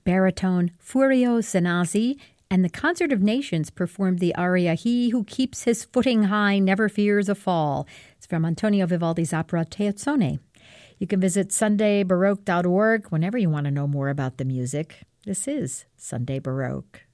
baritone Furio Zanazzi and the Concert of Nations performed the aria He Who Keeps His Footing High Never Fears a Fall. It's from Antonio Vivaldi's opera Teozzone. You can visit sundaybaroque.org whenever you want to know more about the music. This is Sunday Baroque.